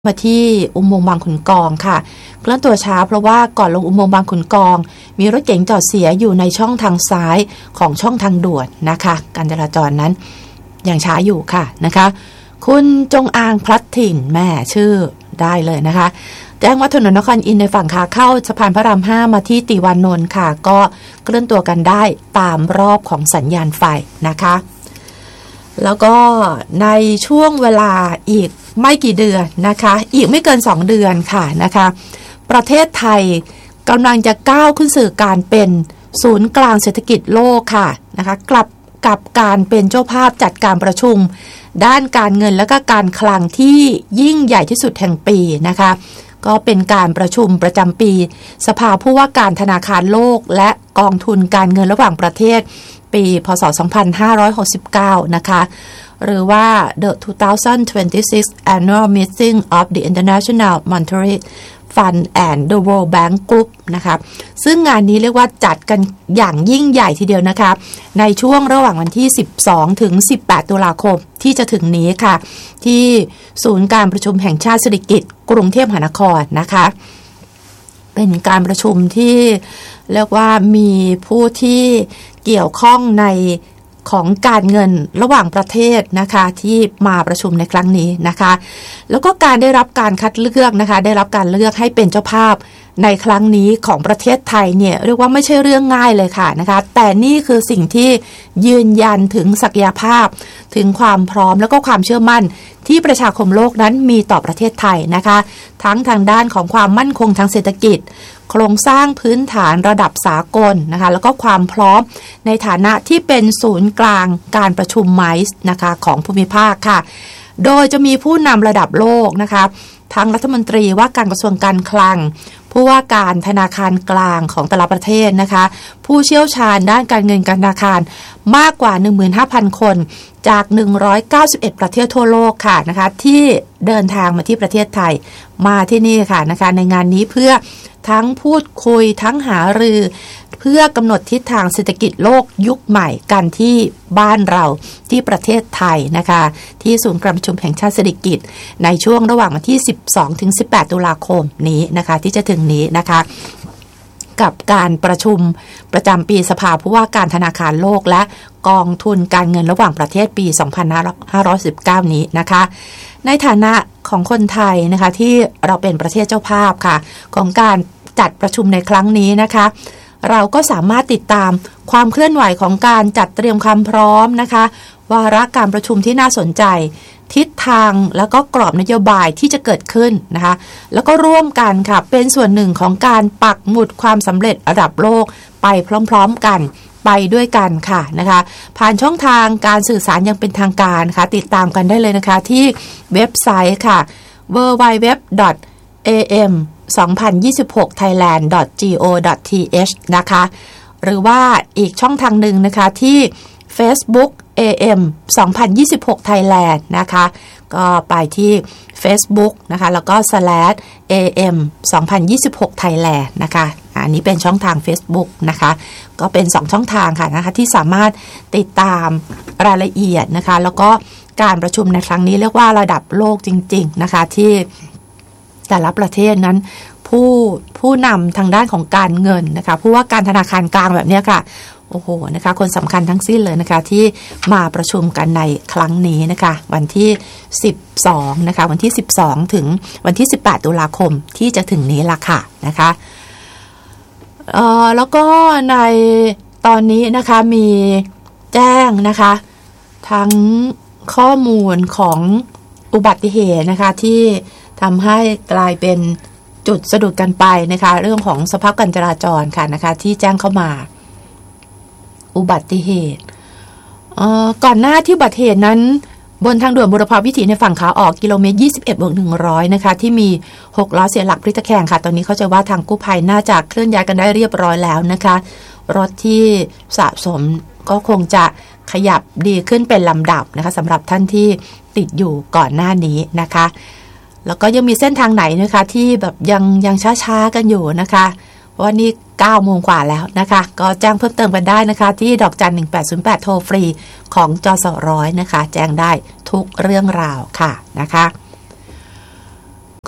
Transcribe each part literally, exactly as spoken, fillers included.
มาที่อุโมงค์บางขุนกองค่ะเคลื่อนตัวช้าเพราะว่าก่อนลงอุโมงค์บางขุนกองมีรถเก๋งจอดเสียอยู่ในช่องทางซ้ายของช่องทางด่วนนะคะการจราจรนั้นยังช้าอยู่ค่ะนะคะคุณจงอางพลัดถิ่นแม่ชื่อได้เลยนะคะแจ้งว่าถนนนครอินทร์ในฝั่งขาเข้าสะพานพระรามห้ามาที่ติวานนท์ค่ะก็เคลื่อนตัวกันได้ตามรอบของสัญญาณไฟนะคะแล้วก็ในช่วงเวลาอีกไม่กี่เดือนนะคะอีกไม่เกินสองเดือนค่ะนะคะประเทศไทยกำลังจะก้าวขึ้นสู่การเป็นศูนย์กลางเศรษฐกิจโลกค่ะนะคะกลับกับการเป็นเจ้าภาพจัดการประชุมด้านการเงินและก็การคลังที่ยิ่งใหญ่ที่สุดแห่งปีนะคะก็เป็นการประชุมประจำปีสภาผู้ว่าการธนาคารโลกและกองทุนการเงินระหว่างประเทศปีพ.ศ. สองพันห้าร้อยหกสิบเก้านะคะหรือว่า The สองพันยี่สิบหก Annual Meeting of the International Monetary Fund and the World Bank Group นะคะซึ่งงานนี้เรียกว่าจัดกันอย่างยิ่งใหญ่ทีเดียวนะคะในช่วงระหว่างวันที่สิบสองถึงสิบแปดตุลาคมที่จะถึงนี้ค่ะที่ศูนย์การประชุมแห่งชาติสิริกิติ์กรุงเทพมหานครนะคะเป็นการประชุมที่เรียกว่ามีผู้ที่เกี่ยวข้องในของการเงินระหว่างประเทศนะคะที่มาประชุมในครั้งนี้นะคะแล้วก็การได้รับการคัดเลือกนะคะได้รับการเลือกให้เป็นเจ้าภาพในครั้งนี้ของประเทศไทยเนี่ยเรียกว่าไม่ใช่เรื่องง่ายเลยค่ะนะคะแต่นี่คือสิ่งที่ยืนยันถึงศักยภาพถึงความพร้อมแล้วก็ความเชื่อมั่นที่ประชาคมโลกนั้นมีต่อประเทศไทยนะคะทั้งทางด้านของความมั่นคงทางเศรษฐกิจโครงสร้างพื้นฐานระดับสากลนะคะแล้วก็ความพร้อมในฐานะที่เป็นศูนย์กลางการประชุมไมซ์นะคะของภูมิภาคค่ะโดยจะมีผู้นำระดับโลกนะคะทั้งรัฐมนตรีว่าการกระทรวงการคลังผู้ว่าการธนาคารกลางของแต่ละประเทศนะคะผู้เชี่ยวชาญด้านการเงินการธนาคารมากกว่า หนึ่งหมื่นห้าพัน คนจากหนึ่งร้อยเก้าสิบเอ็ดประเทศทั่วโลกค่ะนะคะที่เดินทางมาที่ประเทศไทยมาที่นี่ค่ะนะคะในงานนี้เพื่อทั้งพูดคุยทั้งหารือเพื่อกำหนดทิศทางเศรษฐกิจโลกยุคใหม่กันที่บ้านเราที่ประเทศไทยนะคะที่ศูนย์การประชุมแห่งชาติสิริกิติ์ในช่วงระหว่างวันที่สิบสองถึงสิบแปดตุลาคมนี้นะคะที่จะถึงนี้นะคะกับการประชุมประจำปีสภาผู้ว่าการธนาคารโลกและกองทุนการเงินระหว่างประเทศปีสองพันห้าร้อยสิบเก้านี้นะคะในฐานะของคนไทยนะคะที่เราเป็นประเทศเจ้าภาพค่ะของการจัดประชุมในครั้งนี้นะคะเราก็สามารถติดตามความเคลื่อนไหวของการจัดเตรียมความพร้อมนะคะวาระการประชุมที่น่าสนใจทิศทางแล้วก็กรอบนโยบายที่จะเกิดขึ้นนะคะแล้วก็ร่วมกันค่ะเป็นส่วนหนึ่งของการปักหมุดความสำเร็จระดับโลกไปพร้อมๆกันไปด้วยกันค่ะนะคะผ่านช่องทางการสื่อสารอย่างเป็นทางการค่ะติดตามกันได้เลยนะคะที่เว็บไซต์ค่ะ ดับเบิลยู ดับเบิลยู ดับเบิลยู ดอท เอ เอ็ม สองพันยี่สิบหก ไทยแลนด์ ดอท จี โอ ดอท ที เอช นะคะหรือว่าอีกช่องทางหนึ่งนะคะที่ Facebook เอ เอ็ม สองพันยี่สิบหก Thailand นะคะก็ไปที่ Facebook นะคะแล้วก็ slash เอ เอ็ม สองพันยี่สิบหก Thailand นะคะอันนี้เป็นช่องทาง Facebook นะคะก็เป็นสองช่องทางค่ะนะคะที่สามารถติดตามรายละเอียดนะคะแล้วก็การประชุมในครั้งนี้เรียกว่าระดับโลกจริงๆนะคะที่แต่ละประเทศนั้นผู้ผู้นำทางด้านของการเงินนะคะผู้ว่าการธนาคารกลางแบบนี้ค่ะโอ้โหนะคะคนสำคัญทั้งสิ้นเลยนะคะที่มาประชุมกันในครั้งนี้นะคะวันที่สิบสองนะคะวันที่สิบสองถึงวันที่สิบแปดตุลาคมที่จะถึงนี้ล่ะค่ะนะคะเอ่อแล้วก็ในตอนนี้นะคะมีแจ้งนะคะทั้งข้อมูลของอุบัติเหตุนะคะที่ทำให้กลายเป็นจุดสะดุดกันไปนะคะเรื่องของสภาพการจราจรค่ะนะคะที่แจ้งเข้ามาอุบัติเหตุก่อนหน้าที่อุบัติเหตุนั้นบนทางด่วนบุรพาวิถีในฝั่งขาออกกิโลเมตรยี่สิบเอ็ดบวกหนึ่งร้อยนะคะที่มีหกล้อเสียหลักพลิกตะแคงค่ะตอนนี้เขาจะว่าทางกู้ภัยน่าจะเคลื่อนย้ายกันได้เรียบร้อยแล้วนะคะรถที่สะสมก็คงจะขยับดีขึ้นเป็นลำดับนะคะสำหรับท่านที่ติดอยู่ก่อนหน้านี้นะคะแล้วก็ยังมีเส้นทางไหนนะคะที่แบบยังยังช้าๆกันอยู่นะคะว่านี่เก้าโมงกว่าแล้วนะคะก็แจ้งเพิ่มเติมกันได้นะคะที่ดอกจันหนึ่งแปดศูนย์แปดโทรฟรีของจสร้อยนะคะแจ้งได้ทุกเรื่องราวค่ะนะคะ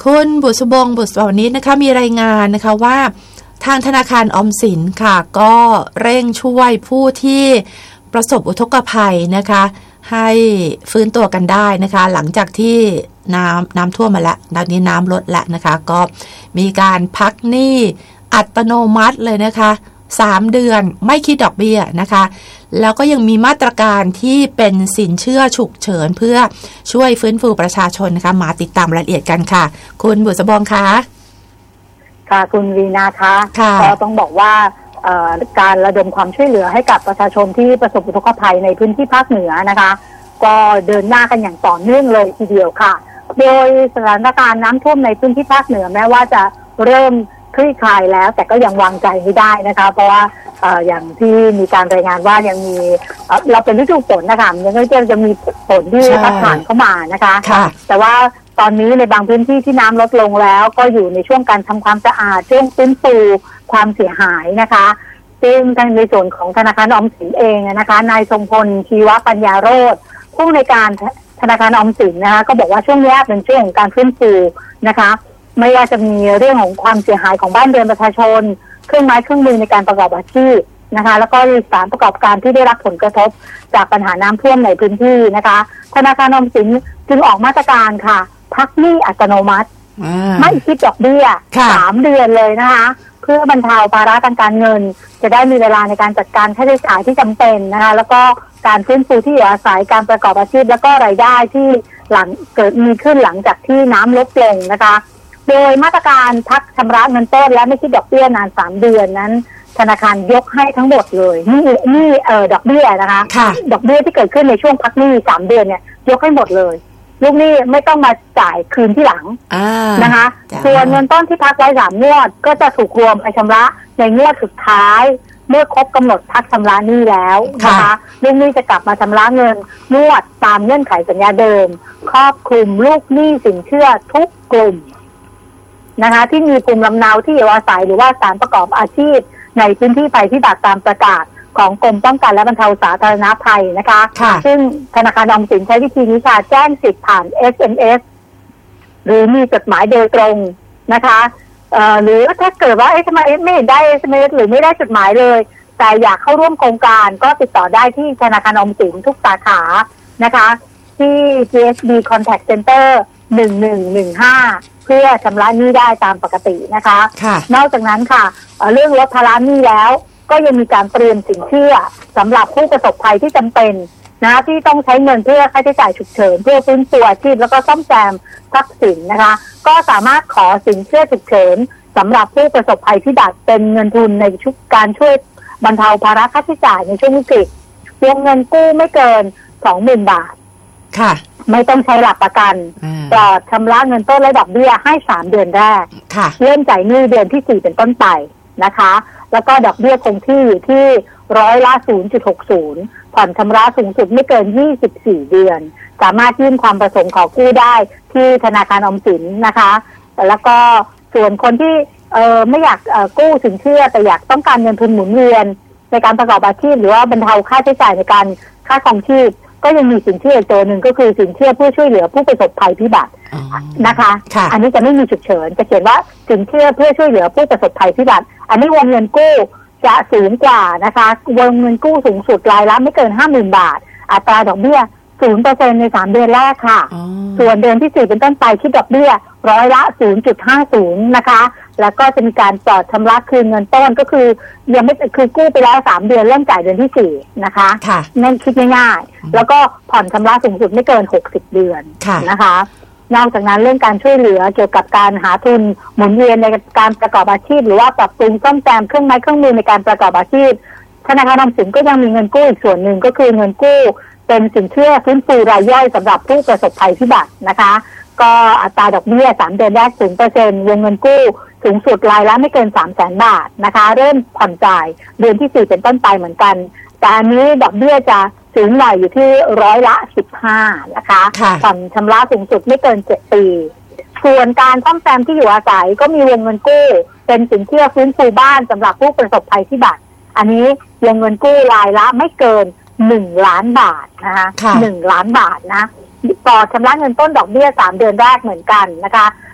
คุณบุษบงบุษบวันนี้นะคะมีรายงานนะคะว่าทางธนาคารออมสินค่ะก็เร่งช่วยผู้ที่ประสบอุทกภัยนะคะให้ฟื้นตัวกันได้นะคะหลังจากที่น้ำน้ำท่วมมาแล้วตอนนี้น้ำลดแล้วนะคะก็มีการพักหนี้อัตโนมัติเลยนะคะสามเดือนไม่คิดดอกเบี้ยนะคะแล้วก็ยังมีมาตรการที่เป็นสินเชื่อฉุกเฉินเพื่อช่วยฟื้นฟูประชาชนนะคะมาติดตามรายละเอียดกันค่ะคุณบุษบงคะค่ะคุณวีนาคะก็ต้องบอกว่าการระดมความช่วยเหลือให้กับประชาชนที่ประสบอุทกภัยในพื้นที่ภาคเหนือนะคะก็เดินหน้ากันอย่างต่อเนื่องเลยทีเดียวค่ะโดยสถานการณ์น้ำท่วมในพื้นที่ภาคเหนือแม้ว่าจะเริ่มคลี่คลายแล้วแต่ก็ยังวางใจไม่ได้นะคะเพราะว่าอย่างที่มีการรายงานว่ายังมีเราเป็นฤดูฝนนะคะยังก็จะมีฝนที่พัดผ่านเข้ามานะคะแต่ว่าตอนนี้ในบางพื้นที่ที่น้ำลดลงแล้วก็อยู่ในช่วงการทำความสะอาดช่วงฟื้นฟูความเสียหายนะคะซึ่งในส่วนของธนาคารออมสินเองนะคะนายทรงพลชีวปัญญาโรจน์ผู้ในการธนาคารออมสินนะคะก็บอกว่าช่วงนี้เป็นช่วงของการฟื้นฟูนะคะไม่ว่าจะมีเรื่องของความเสียหายของบ้านเรือนประชาชนเครื่องไม้เครื่องมือในการประกอบอาชีพนะคะแล้วก็สถานประกอบการที่ได้รับผลกระทบจากปัญหาน้ำท่วมในพื้นที่นะคะธนาคารออมสินจึงออกมาตรการค่ะพักหนี้อัตโนมัติไม่คิดดอกเบี้ยสามเดือนเลยนะคะเพื่อบรรเทาภาระทางการเงินจะได้มีเวลาในการจัดการค่าใช้จ่ายที่จำเป็นนะคะแล้วก็การฟื้นฟูที่อยู่อาศัยการประกอบอาชีพแล้วก็รายได้ที่หลังเกิดมีขึ้นหลังจากที่น้ำลดลงนะคะโดยมาตรการพักชำระเงินต้นและไม่คิดดอกเบี้ยนานสามเดือนนั้นธนาคารยกให้ทั้งหมดเลยนี่นี่เอ่อดอกเบี้ยนะคะดอกเบี้ยที่เกิดขึ้นในช่วงพักหนี้สามเดือนเนี่ยยกให้หมดเลยลูกหนี้ไม่ต้องมาจ่ายคืนที่หลังนะคะส่วนเงินต้นที่พักไว้สามงวดก็จะถูกรวมไปชำระในงวดสุดท้ายเมื่อครบกำหนดพักชำระหนี้แล้วนะคะลูกหนี้จะกลับมาชำระเงินงวดตามเงื่อนไขสัญญาเดิมครอบคลุมลูกหนี้สินเชื่อทุกกลุ่มนะคะที่มีภูมิลำเนาที่อยู่อาศัยหรือว่าสถานประกอบอาชีพในพื้นที่ภัยพิบัติตามประกาศของกรมป้องกันและบรรเทาสาธารณภัยนะคะซึ่งธนาคารออมสินใช้วิธีนี้ค่ะแจ้งสิทธิ์ผ่าน เอส เอ็ม เอส หรือมีจดหมายโดยตรงนะคะเอ่อหรือถ้าเกิดว่าเอ๊ะทำไมไม่ได้ เอส เอ็ม เอส หรือไม่ได้จดหมายเลยแต่อยากเข้าร่วมโครงการก็ติดต่อได้ที่ธนาคารออมสินทุกสาขานะคะที่ จี เอส บี Contact Center หนึ่งหนึ่งหนึ่งห้าเพื่อชำระหนี้ได้ตามปกตินะคะนอกจากนั้นค่ะเรื่องลดภาระหนี้แล้วก็ยังมีการเตรียมสินเชื่อสำหรับผู้ประสบภัยที่จำเป็นนะที่ต้องใช้เงินเพื่อค่าใช้จ่ายฉุกเฉินเพื่อฟื้นฟูอาชีพแล้วก็ซ่อมแซมทรัพย์สินนะคะก็สามารถขอสินเชื่อฉุกเฉินสำหรับผู้ประสบภัยพิบัติเป็นเงินทุนในชุดการช่วยบรรเทาภาระค่าใช้จ่ายในช่วงวิกฤตวงเงินกู้ไม่เกิน สองหมื่น บาทค่ะไม่ต้องใช้หลักประกันปลอดชำระเงินต้นและดอกเบี้ยให้สามเดือนแรกเริ่มจ่ายหนี้เดือนที่สี่เป็นต้นไปนะคะแล้วก็ดอกเบี้ยคงที่อยู่ที่ร้อยละ ศูนย์จุดหกศูนย์ ผ่อนชำระสูงสุดไม่เกินยี่สิบสี่เดือนสามารถยื่นความประสงค์ขอกู้ได้ที่ธนาคารออมสินนะคะแล้วก็ส่วนคนที่เอ่อไม่อยากเอ่อกู้สินเชื่อแต่อยากต้องการเงินทุนหมุนเวียนในการประกอบอาชีพหรือว่าบรรเทาค่าใช้จ่ายในการค่าครองชีพก็ยังมีสินเชื่อตัวหนึ่งก็คือสินเชื่อเพื่อช่วยเหลือผู้ประสบภัยพิบัตินะคะอันนี้จะไม่มีฉุกเฉินจะเขียนว่าสินเชื่อเพื่อช่วยเหลือผู้ประสบภัยพิบัติอันนี้วงเงินกู้จะสูงกว่านะคะวงเงินกู้สูงสุดรายละไม่เกิน ห้าหมื่น บาทอัตราดอกเบี้ย ศูนย์เปอร์เซ็นต์ ในสามเดือนแรกค่ะส่วนเดือนที่สี่เป็นต้นไปคิดดอกเบี้ยร้อยละ ศูนย์จุดห้าศูนย์ นะคะแล้วก็จะมีการปลอดชำระคืนเงินต้นก็คือยังไม่คือกู้ไปแล้วสามเดือนเริ่มจ่ายเดือนที่สี่นะคะนั่นคิดง่ายๆแล้วก็ผ่อนชำระสูงสุดไม่เกินหกสิบเดือนนะคะนอกจากนั้นเรื่องการช่วยเหลือเกี่ยวกับการหาทุนหมุนเวียนในการประกอบอาชีพหรือว่าปรับปรุงซ่อมแซมเครื่องไม้เครื่องมือในการประกอบอาชีพธนาคารออมสินก็ยังมีเงินกู้อีกส่วนหนึ่งก็คือเงินกู้เป็นสินเชื่อฟื้นฟูรายย่อยสำหรับผู้ประสบภัยพิบัตินะคะก็อัตราดอกเบี้ยสามเดือนแรก ศูนย์เปอร์เซ็นต์ วงเงินกู้สูงสุดรายละไม่เกิน สามแสน บาทนะคะเริ่มผ่อนจ่ายเดือนที่สี่เป็นต้นไปเหมือนกันแต่อันนี้ดอกเบี้ยจะสูงหน่อยอยู่ที่ร้อยละสิบห้านะคะผ่อนชำระสูงสุดไม่เกินเจ็ดปีส่วนการซ่อมแซมที่อยู่อาศัยก็มีวงเงินกู้เป็นสินเชื่อฟื้นฟูบ้านสำหรับผู้ประสบภัยพิบัติอันนี้วงเงินกู้รายละไม่เกินหนึ่งล้านบาทนะคะหนึ่งล้านบาทนะปลอดชำระเงินต้นดอกเบี้ยสามเดือนแรกเหมือนกันนะคะ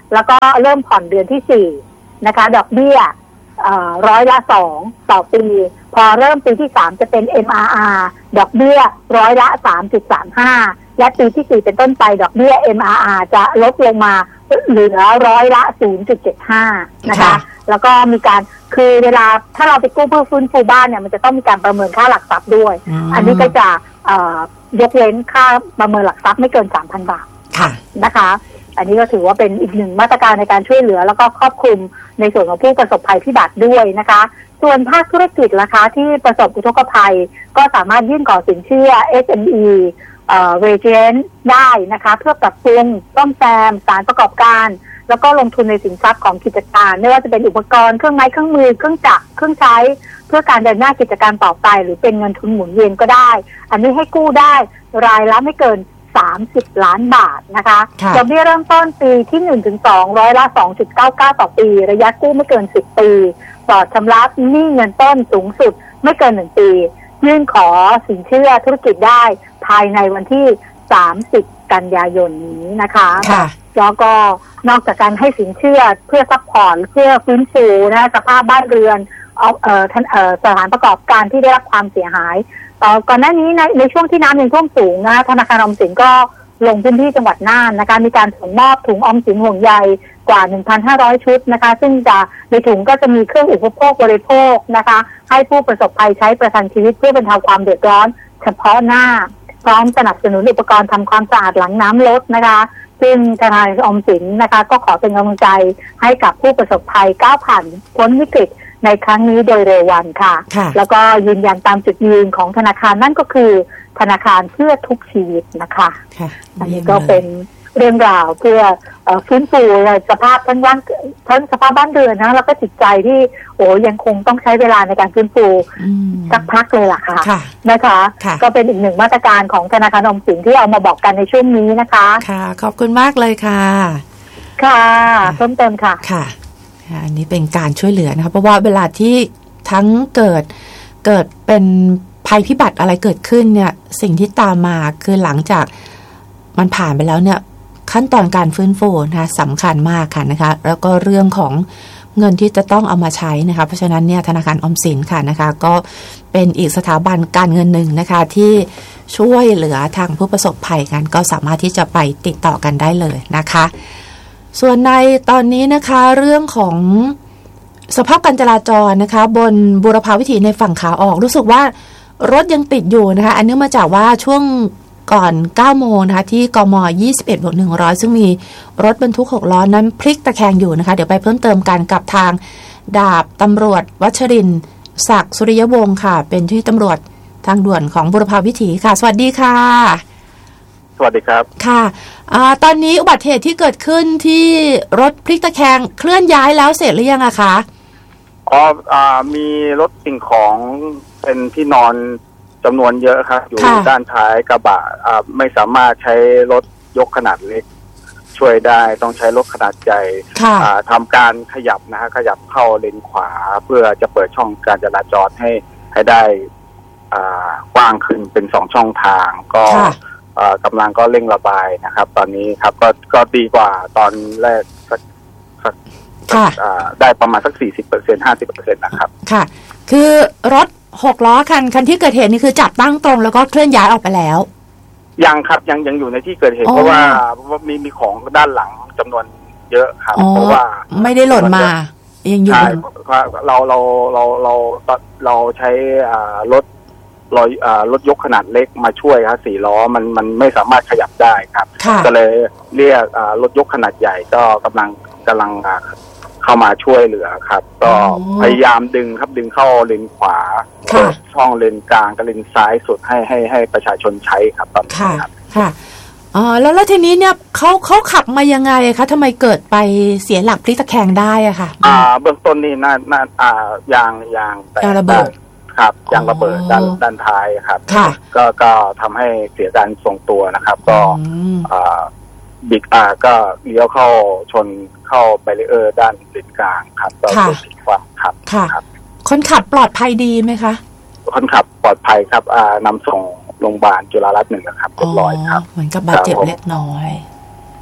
แล้วก็เริ่มผ่อนเดือนที่สี่นะคะดอกเบี้ยร้อยละสองต่อปีพอเริ่มปีที่สามจะเป็น เอ็ม อาร์ อาร์ ดอกเบี้ยร้อยละ สามจุดสามห้า และปีที่สี่เป็นต้นไปดอกเบี้ย เอ็ม อาร์ อาร์ จะลดลงมาเหลือร้อยละ ศูนย์จุดเจ็ดห้า นะคะแล้วก็มีการคือเวลาถ้าเราไปกู้เพื่อฟื้นฟูบ้านเนี่ยมันจะต้องมีการประเมินค่าหลักทรัพย์ด้วย อ, อันนี้ก็จะยกเว้นค่าประเมินหลักทรัพย์ไม่เกิน สามพัน บาทนะคะอันนี้ก็ถือว่าเป็นอีกหนึ่งมาตรการในการช่วยเหลือแล้วก็ครอบคลุมในส่วนของผู้ประสบภัยพิบัติด้วยนะคะส่วนภาคธุรกิจล่ะคะที่ประสบอุทกภัยก็สามารถยื่นขอสินเชื่อ เอส เอ็ม อี เอ่อ Resilience ได้นะคะเพื่อปรับปรุงซ่อมแซมสารประกอบการแล้วก็ลงทุนในสินทรัพย์ของกิจการไม่ว่าจะเป็นอุปกรณ์เครื่องไม้เครื่องมือเครื่องจักรเครื่องใช้เพื่อการเดินหน้ากิจการต่อไปหรือเป็นเงินทุนหมุนเวียนก็ได้อันนี้ให้กู้ได้รายละไม่เกินสามสิบล้านบาทนะคะดอกเบี้ยเริ่มต้นปีที่ หนึ่งถึงสอง ร้อยละ สองจุดเก้าเก้า ต่อปีระยะกู้ไม่เกินสิบปีปลอดชำระหนี้เงินต้นสูงสุดไม่เกินหนึ่งปียื่นขอสินเชื่อธุรกิจได้ภายในวันที่สามสิบกันยายนนี้นะคะแล้วก็นอกจากการให้สินเชื่อเพื่อซัพพอร์ตเพื่อฟื้นฟูนะสภาพบ้านเรือนเอาเอ่อท่านเอ่อสถานประกอบการที่ได้รับความเสียหายเอ่อก่อนหน้านี้ในในช่วงที่น้ำยังท่วมสูงนะธนาคารออมสินก็ลงพื้นที่จังหวัดน่านนะคะมีการส่งมอบถุงออมสินห่วงใยกว่า หนึ่งพันห้าร้อย ชุดนะคะซึ่งจะในถุงก็จะมีเครื่องอุปโภคบริโภคนะคะให้ผู้ประสบภัยใช้ประทังชีวิตเพื่อบรรเทาความเดือดร้อนเฉพาะหน้าพร้อมสนับสนุนอุปกรณ์ทำความสะอาดหลังน้ำลดนะคะซึ่งธนาคารออมสินนะคะก็ขอเป็นกำลังใจให้กับผู้ประสบภัยก้าวผ่านพ้นวิกฤตในครั้งนี้โดยเร็ววันค่ะแล้วก็ยืนยันตามจุดยืนของธนาคารนั่นก็คือธนาคารเพื่อทุกชีวิตนะคะอันนี้ก็เป็นเรื่องราวเพื่อฟื้นฟูสภาพทั้งบ้านทั้งสภาพบ้านเรือนนะแล้วก็จิตใจที่โอ้ยังคงต้องใช้เวลาในการฟื้นฟูสักพักเลยล่ะค่ะนะคะก็เป็นอีกหนึ่งมาตรการของธนาคารออมสินที่เอามาบอกกันในช่วงนี้นะคะค่ะขอบคุณมากเลยค่ะค่ะเพิ่มเติมค่ะค่ะอันนี้เป็นการช่วยเหลือนะคะเพราะว่าเวลาที่ทั้งเกิดเกิดเป็นภัยพิบัติอะไรเกิดขึ้นเนี่ยสิ่งที่ตามมาคือหลังจากมันผ่านไปแล้วเนี่ยขั้นตอนการฟื้นฟูนะคะสำคัญมากค่ะนะคะแล้วก็เรื่องของเงินที่จะต้องเอามาใช้นะคะเพราะฉะนั้นเนี่ยธนาคารออมสินค่ะนะคะก็เป็นอีกสถาบันการเงินหนึ่งนะคะที่ช่วยเหลือทางผู้ประสบภัยกันก็สามารถที่จะไปติดต่อกันได้เลยนะคะส่วนในตอนนี้นะคะเรื่องของสภาพการจราจรนะคะบนบูรพาวิถีในฝั่งขาออกรู้สึกว่ารถยังติดอยู่นะคะอันเนื่องมาจากว่าช่วงก่อนเก้าโมงนะคะที่กมยี่สิบเอ็ดบวกหนึ่งร้อยซึ่งมีรถบรรทุกหกล้อนั้นพลิกตะแคงอยู่นะคะเดี๋ยวไปเพิ่มเติมกันกับทางดาบตำรวจวัชรินทร์ศักดิ์สุริยวงศ์ค่ะเป็นที่ตำรวจทางด่วนของบูรพาวิถีค่ะสวัสดีค่ะสวัสดีครับค่ะอ่าตอนนี้อุบัติเหตุที่เกิดขึ้นที่รถพลิกตะแคงเคลื่อนย้ายแล้วเสร็จหรือยังอะคะอ๋ออ่ามีรถสิ่งของเป็นที่นอนจำนวนเยอะครับอยู่ด้านท้ายกระบะอ่าไม่สามารถใช้รถยกขนาดเล็กช่วยได้ต้องใช้รถขนาดใหญ่อ่าทำการขยับนะฮะขยับเข้าเลนขวาเพื่อจะเปิดช่องการจราจรให้ให้ได้อ่ากว้างขึ้นเป็นสองช่องทางก็กำลังก็เร่งระบายนะครับตอนนี้ครับก็ก็ดีกว่าตอนแรกสักสักได้ประมาณสัก สี่สิบเปอร์เซ็นต์ ห้าสิบเปอร์เซ็นต์ นะครับค่ะคือรถหกล้อคันคันที่เกิดเหตุนี่คือจับตั้งตรงแล้วก็เคลื่อนย้ายออกไปแล้วยังครับยังยังอยู่ในที่เกิดเหตุเพราะว่ามีมีของด้านหลังจำนวนเยอะครับเพราะว่าไม่ได้หล่นมายังอยู่เราเราเราเราเราใช้รถรอยรถยกขนาดเล็กมาช่วยครับสี่ล้อมันมันไม่สามารถขยับได้ครับก็เลยเรียกรถยกขนาดใหญ่ก็กำลังกำลังเข้ามาช่วยเหลือครับก็พยายามดึงครับดึงเข้าเลนขวาเปิดช่องเลนกลางกับเลนซ้ายสุดให้ให้ให้ประชาชนใช้ครับตอนนี้ครับค่ะอ๋อแล้วแล้วทีนี้เนี่ยเขาเขาขับมายังไงคะทำไมเกิดไปเสียหลักพลิกตะแคงได้อะค่ะอ่าเบื้องต้นนี่น่าน่าอ่ายางยางแต่ระเบิดครับยางระเบิดด้านด้านท้ายครับก็ก็ทำให้เสียการทรงตัวนะครับก็อ่าบิดอ่าก็เลี้ยวเข้าชนเข้าแบรีเออร์ด้านเลนกลางครับก็เกิดผิดความครับครับคนขับปลอดภัยดีไหมคะคนขับปลอดภัยครับอ่านำส่งโรงพยาบาลจุฬารัตน์หนึ่งนะครับเรียบร้อยครับเหมือนกับบาดเจ็บเล็กน้อย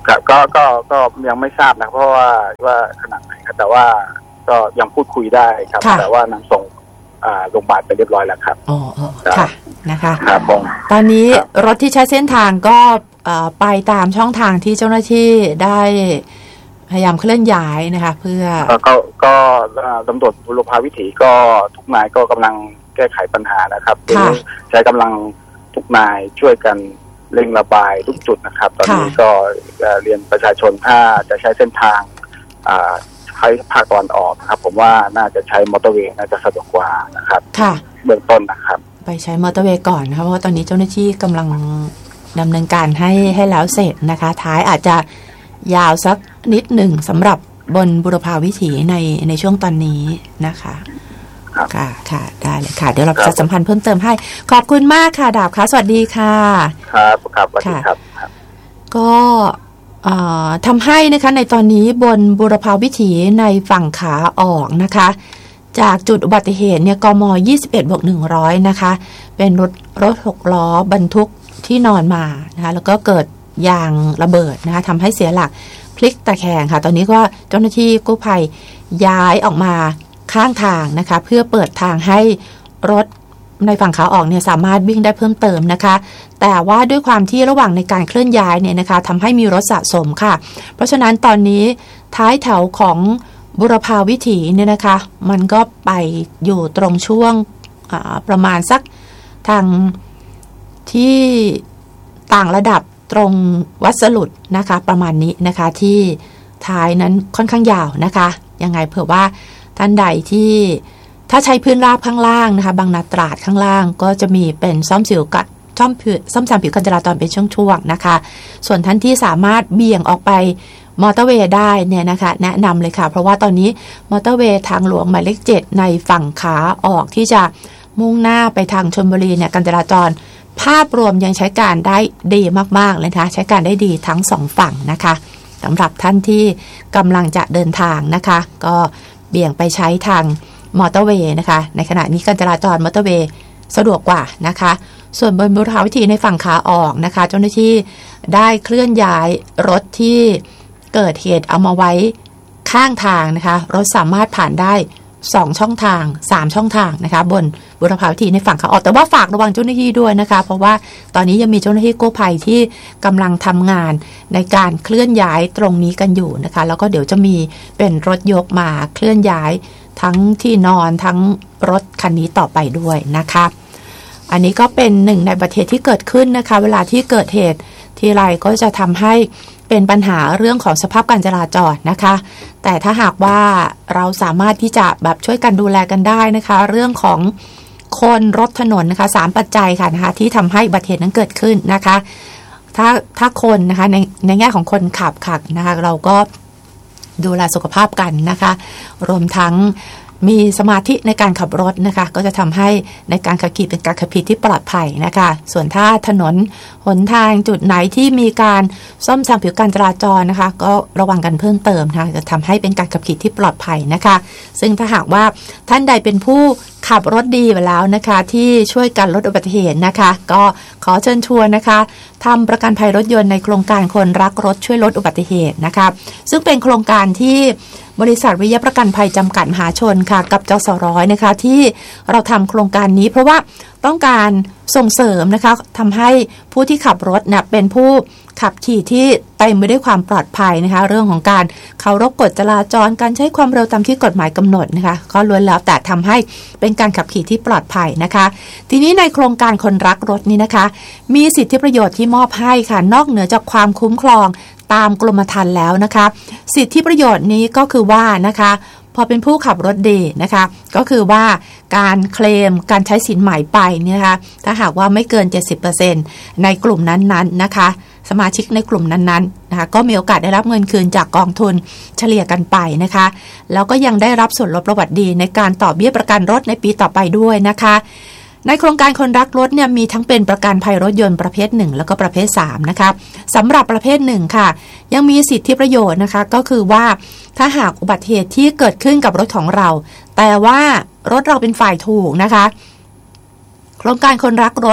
ครับก็ก็ก็ยังไม่ทราบนะเพราะว่าว่าขนาดไหนครับแต่ว่าก็ยังพูดคุยได้ครับแต่ว่านำส่งโรงพยาบาลไปเรียบร้อยแล้วครับอ๋อค่ะนะคะครับผมตอนนี้รถที่ใช้เส้นทางก็ไปตามช่องทางที่เจ้าหน้าที่ได้พยายามเคลื่อนย้ายนะคะเพื่อก็ก็ตำรวจบุรพาวิถีก็ทุกนายก็กำลังแก้ไขปัญหานะครับใช้กำลังทุกนายช่วยกันเร่งระบายทุกจุดนะครับตอนนี้ก็เรียนประชาชนถ้าจะใช้เส้นทางใช้ภาคตะวันออกนะครับผมว่าน่าจะใช้มอเตอร์เวย์น่าจะสะดวกกว่านะครับเบื้องต้นนะครับไปใช้มอเตอร์เวย์ก่อนนะคะเพราะว่าตอนนี้เจ้าหน้าที่กำลังดำเนินการให้ให้แล้วเสร็จนะคะท้ายอาจจะยาวสักนิดหนึ่งสำหรับบนบุรพาวิถีในในช่วงตอนนี้นะคะค่ะค่ะได้เลยค่ะเดี๋ยวเราจะสัมพันธ์เพิ่มเติมให้ขอบคุณมากค่ะดาบค่ะสวัสดีค่ะครับครับสวัสดีครับก็ทำให้นะคะในตอนนี้บนบุรพาวิถีในฝั่งขาออกนะคะจากจุดอุบัติเหตุเนี่ยกม ยี่สิบเอ็ดบวกหนึ่งร้อย นะคะเป็นรถรถหกล้อบรรทุกที่นอนมานะคะแล้วก็เกิดยางระเบิดนะคะทำให้เสียหลักพลิกตะแคงค่ะตอนนี้ก็เจ้าหน้าที่กู้ภัยย้ายออกมาข้างทางนะคะเพื่อเปิดทางให้รถในฝั่งขาออกเนี่ยสามารถวิ่งได้เพิ่มเติมนะคะแต่ว่าด้วยความที่ระหว่างในการเคลื่อนย้ายเนี่ยนะคะทำให้มีรถสะสมค่ะเพราะฉะนั้นตอนนี้ท้ายแถวของบุรพาวิถีเนี่ยนะคะมันก็ไปอยู่ตรงช่วงประมาณสักทางที่ต่างระดับตรงวัดสลุดนะคะประมาณนี้นะคะที่ท้ายนั้นค่อนข้างยาวนะคะยังไงเผื่อว่าท่านใดที่ถ้าใช้พื้นราบข้างล่างนะคะบางนาตราดข้างล่างก็จะมีเป็นซ่อมสิวกัดซ่อมผิวซ่อมแซมผิวการจราจรเป็นช่วงๆนะคะส่วนท่านที่สามารถเบี่ยงออกไปมอเตอร์เวย์ได้เนี่ยนะคะแนะนำเลยค่ะเพราะว่าตอนนี้มอเตอร์เวย์ทางหลวงหมายเลขเจ็ดในฝั่งขาออกที่จะมุ่งหน้าไปทางชลบุรีเนี่ยการจราจรภาพรวมยังใช้การได้ดีมากๆเลยนะคะใช้การได้ดีทั้งสองฝั่งนะคะสำหรับท่านที่กำลังจะเดินทางนะคะก็เบี่ยงไปใช้ทางมอเตอร์เวย์นะคะในขณะนี้การจราจรมอเตอร์เวย์สะดวกกว่านะคะส่วนบนบุรพาวิถีในฝั่งขาออกนะคะเจ้าหน้าที่ได้เคลื่อนย้ายรถที่เกิดเหตุเอามาไว้ข้างทางนะคะรถสามารถผ่านได้สองช่องทางสามช่องทางนะคะบนบุรพาวิถีในฝั่งขาออกแต่ว่าฝากระวังเจ้าหน้าที่ด้วยนะคะเพราะว่าตอนนี้ยังมีเจ้าหน้าที่กู้ภัยที่กำลังทำงานในการเคลื่อนย้ายตรงนี้กันอยู่นะคะแล้วก็เดี๋ยวจะมีเป็นรถยกมาเคลื่อนย้ายทั้งที่นอนทั้งรถคันนี้ต่อไปด้วยนะคะอันนี้ก็เป็นหนึ่งในอุบัติเหตุที่เกิดขึ้นนะคะเวลาที่เกิดเหตุทีไรก็จะทำให้เป็นปัญหาเรื่องของสภาพการจราจรนะคะแต่ถ้าหากว่าเราสามารถที่จะแบบช่วยกันดูแลกันได้นะคะเรื่องของคนรถถนนนะคะสามปัจจัยค่ะนะคะที่ทำให้อุบัติเหตุนั้นเกิดขึ้นนะคะถ้าถ้าคนนะคะในในแง่ของคนขับขับนะคะเราก็ดูแลสุขภาพกันนะคะรวมทั้งมีสมาธิในการขับรถนะคะก็จะทำให้ในการขับขี่เป็นการขับขี่ที่ปลอดภัยนะคะส่วนถ้าถนนหนทางจุดไหนที่มีการซ่อมแซมผิวการจราจรนะคะก็ระวังกันเพิ่มเติมนะคะจะทำให้เป็นการขับขี่ที่ปลอดภัยนะคะซึ่งถ้าหากว่าท่านใดเป็นผู้ขับรถดีไปแล้วนะคะที่ช่วยกันลดอุบัติเหตุนะคะก็ขอเชิญชวนนะคะทำประกันภัยรถยนต์ในโครงการคนรักรถช่วยลดอุบัติเหตุนะคะซึ่งเป็นโครงการที่บริษัทวิทยาประกันภัยจำกัดมหาชนค่ะกับจสร้อยนะคะที่เราทำโครงการนี้เพราะว่าต้องการส่งเสริมนะคะทำให้ผู้ที่ขับรถเนี่ยเป็นผู้ขับขี่ที่เต็มไปด้วยความปลอดภัยนะคะเรื่องของการเคารพกฎจราจรการใช้ความเร็วตามที่กฎหมายกำหนดนะคะก็ล้วนแล้วแต่ทำให้เป็นการขับขี่ที่ปลอดภัยนะคะทีนี้ในโครงการคนรักรถนี้นะคะมีสิทธิประโยชน์ที่มอบให้ค่ะนอกเหนือจากความคุ้มครองตามกรมธรรม์แล้วนะคะสิทธิประโยชน์นี้ก็คือว่านะคะพอเป็นผู้ขับรถดีนะคะก็คือว่าการเคลมการใช้สินใหม่ไปเนี่ยนะคะถ้าหากว่าไม่เกิน เจ็ดสิบเปอร์เซ็นต์ ในกลุ่มนั้นๆ น, นะคะสมาชิกในกลุ่มนั้นๆนะคะก็มีโอกาสได้รับเงินคืนจากกองทุนเฉลี่ยกันไปนะคะแล้วก็ยังได้รับส่วนลดประวัติดีในการต่อเบี้ยประกันรถในปีต่อไปด้วยนะคะในโครงการคนรักรถเนี่ยมีทั้งเป็นประกันภัยรถยนต์ประเภทหนึ่งแล้วก็ประเภทสามนะคะสำหรับประเภทหนึ่งค่ะยังมีสิทธิประโยชน์นะคะก็คือว่าถ้าหากอุบัติเหตุที่เกิดขึ้นกับรถของเราแต่ว่ารถเราเป็นฝ่ายถูกนะคะโครงการคนรักรถ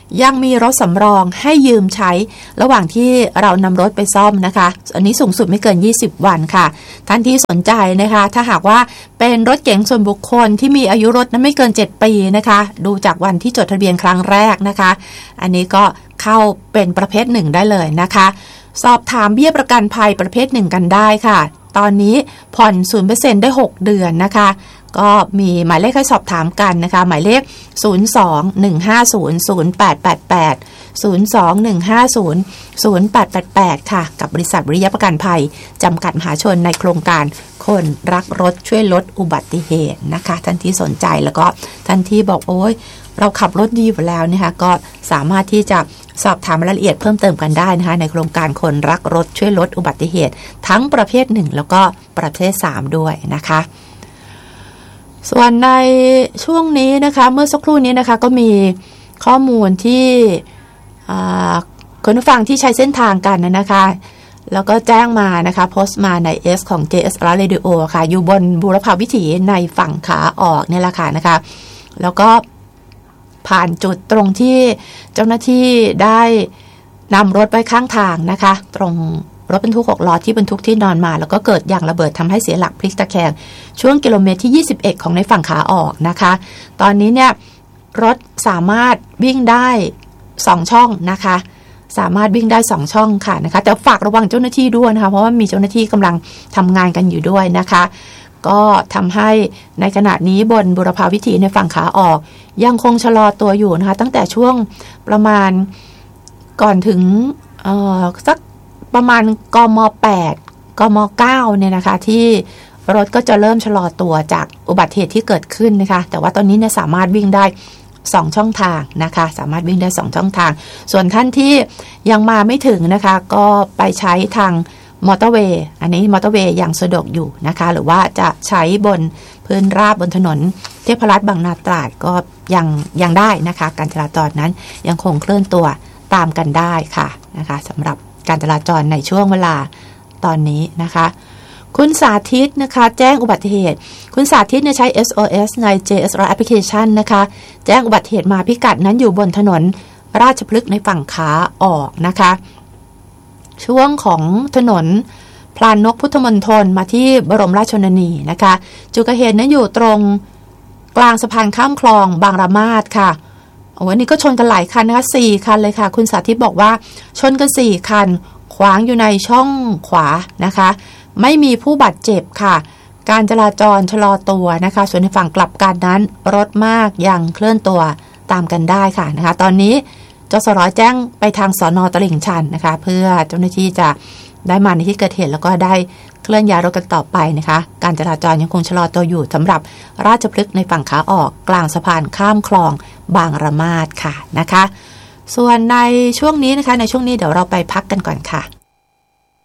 ยังมีรถสำรองให้ยืมใช้ระหว่างที่เรานำรถไปซ่อมนะคะอันนี้สูงสุดไม่เกินยี่สิบวันค่ะท่านที่สนใจนะคะถ้าหากว่าเป็นรถเก๋งส่วนบุคคลที่มีอายุรถนั้นไม่เกินเจ็ดปีนะคะดูจากวันที่จดทะเบียนครั้งแรกนะคะอันนี้ก็เข้าเป็นประเภทหนึ่งได้เลยนะคะสอบถามเบี้ยประกันภัยประเภทหนึ่งกันได้ค่ะตอนนี้ผ่อน ศูนย์เปอร์เซ็นต์ ได้หกเดือนนะคะก็มีหมายเลขให้สอบถามกันนะคะหมายเลขศูนย์ สอง หนึ่ง ห้า ศูนย์ ศูนย์ แปด แปด แปด ศูนย์ สอง หนึ่ง ห้า ศูนย์ ศูนย์ แปด แปด แปดค่ะกับบริษัทวิริยะประกันภัยจำกัดมหาชนในโครงการคนรักรถช่วยลดอุบัติเหตุนะคะท่านที่สนใจแล้วก็ท่านที่บอกโอ๊ยเราขับรถดีอยู่แล้วนะคะก็สามารถที่จะสอบถามรายละเอียดเพิ่มเติมกันได้นะคะในโครงการคนรักรถช่วยลดอุบัติเหตุทั้งประเภทหนึ่งแล้วก็ประเภทสามด้วยนะคะส่วนในช่วงนี้นะคะเมื่อสักครู่นี้นะคะก็มีข้อมูลที่คนผู้ฟังที่ใช้เส้นทางกันนะคะแล้วก็แจ้งมานะคะโพสต์มาใน S ของ เจ เอส อาร์ Radio ค่ะอยู่บนบูรพาวิถีในฝั่งขาออกเนี่ยแหละค่ะนะคะแล้วก็ผ่านจุดตรงที่เจ้าหน้าที่ได้นำรถไว้ข้างทางนะคะตรงรถบรรทุกหกล้อที่บรรทุกที่นอนมาแล้วก็เกิดยางระเบิดทำให้เสียหลักพลิกตะแคงช่วงกิโลเมตรที่ยี่สิบเอ็ดของในฝั่งขาออกนะคะตอนนี้เนี่ยรถสามารถวิ่งได้สองช่องนะคะสามารถวิ่งได้สองช่องค่ะนะคะแต่ฝากระวังเจ้าหน้าที่ด้วยนะคะเพราะว่ามีเจ้าหน้าที่กำลังทำงานกันอยู่ด้วยนะคะก็ทำให้ในขณะนี้บนบุรพาวิถีในฝั่งขาออกยังคงชะลอตัวอยู่นะคะตั้งแต่ช่วงประมาณก่อนถึงเอ่อสักประมาณกม.แปด กม.เก้าเนี่ยนะคะที่รถก็จะเริ่มชะลอตัวจากอุบัติเหตุที่เกิดขึ้นนะคะแต่ว่าตอนนี้เนี่ยสามารถวิ่งได้สองช่องทางนะคะสามารถวิ่งได้สองช่องทางส่วนท่านที่ยังมาไม่ถึงนะคะก็ไปใช้ทางมอเตอร์เวย์อันนี้มอเตอร์เวย์ยังสะดวกอยู่นะคะหรือว่าจะใช้บนพื้นราบบนถนนเทพรัตน์บางนาตราดก็ยังยังได้นะคะการจราจรนั้นยังคงเคลื่อนตัวตามกันได้ค่ะนะคะสำหรับการจราจรในช่วงเวลาตอนนี้นะคะคุณสาธิตนะคะแจ้งอุบัติเหตุคุณสาธิตเนี่ยใช้ เอส โอ เอส ใน เจ เอส อาร์ Application นะคะแจ้งอุบัติเหตุมาพิกัดนั้นอยู่บนถนนราชพฤกษ์ในฝั่งขาออกนะคะช่วงของถนนพลานนกพุทธมณฑลมาที่บรมราชชนนีนะคะจุดเกิดเหตุนั้นอยู่ตรงกลางสะพานข้ามคลองบางระมาดค่ะวันนี้ก็ชนกันหลายคันนะคะสี่คันเลยค่ะคุณสาธิตบอกว่าชนกันสี่คันขวางอยู่ในช่องขวานะคะไม่มีผู้บาดเจ็บค่ะการจราจรชะลอตัวนะคะส่วนในฝั่งกลับกันนั้นรถมากยังเคลื่อนตัวตามกันได้ค่ะนะคะตอนนี้จสร.แจ้งไปทางสน.ตลิ่งชันนะคะเพื่อเจ้าหน้าที่จะได้มาในที่เกิดเหตุแล้วก็ได้เคลื่อนย้ายรถกันต่อไปนะคะการจราจรยังคงชะลอตัวอยู่สำหรับราชพฤกษ์ในฝั่งขาออกกลางสะพานข้ามคลองบางระมาดค่ะนะคะส่วนในช่วงนี้นะคะในช่วงนี้เดี๋ยวเราไปพักกันก่อนค่ะ